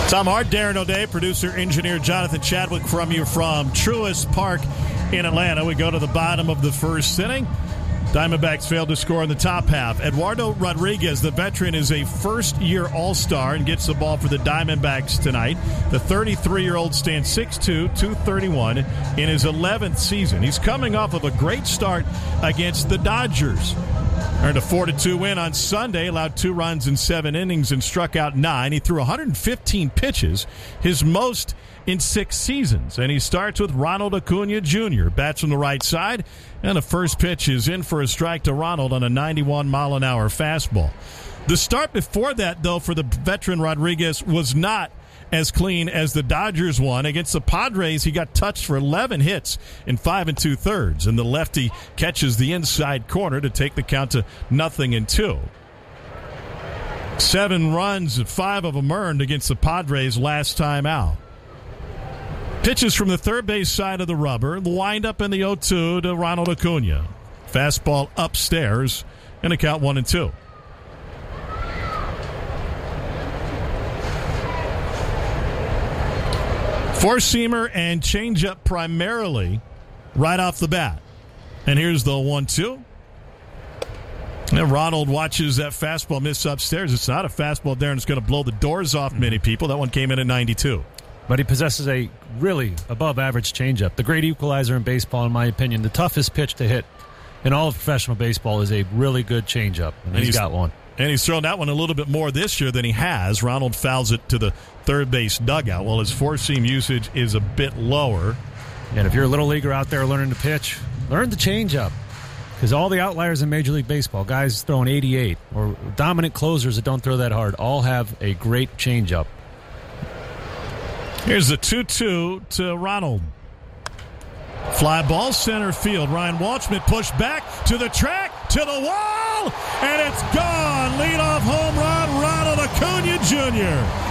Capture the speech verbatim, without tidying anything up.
Tom Hart, Darren O'Day, producer, engineer Jonathan Chadwick from you from Truist Park in Atlanta. We go to the bottom of the first inning. Diamondbacks failed to score in the top half. Eduardo Rodriguez, the veteran, is a first-year All-Star and gets the ball for the Diamondbacks tonight. The thirty-three-year-old stands six two, two thirty-one in his eleventh season. He's coming off of a great start against the Dodgers. Earned a four to two win on Sunday, allowed two runs in seven innings and struck out nine. He threw one hundred fifteen pitches, his most in six seasons. And he starts with Ronald Acuna Junior Bats from the right side, and the first pitch is in for a strike to Ronald on a ninety-one mile an hour fastball. The start before that, though, for the veteran Rodriguez was not as clean as the Dodgers one. Against the Padres, he got touched for eleven hits in five and two-thirds, and the lefty catches the inside corner to take the count to nothing and two. Seven runs, five of them earned against the Padres last time out. Pitches from the third base side of the rubber, the windup in the oh two to Ronald Acuna. Fastball upstairs, and a count one and two. Four-seamer and changeup primarily right off the bat. And here's the one two. And Ronald watches that fastball miss upstairs. It's not a fastball, Darren. It's going to blow the doors off many people. That one came in at ninety-two. But he possesses a really above-average changeup. The great equalizer in baseball, in my opinion. The toughest pitch to hit in all of professional baseball is a really good changeup. And, and he's, he's got one. And he's thrown that one a little bit more this year than he has. Ronald fouls it to the third base dugout, while his four-seam usage is a bit lower. And if you're a little leaguer out there learning to pitch, learn the changeup. Because all the outliers in Major League Baseball, guys throwing eighty-eight, or dominant closers that don't throw that hard, all have a great changeup. Here's the two two to Ronald. Fly ball center field. Ryan Walshman pushed back to the track, to the wall, and it's gone. Leadoff home run, Ronald Acuna Junior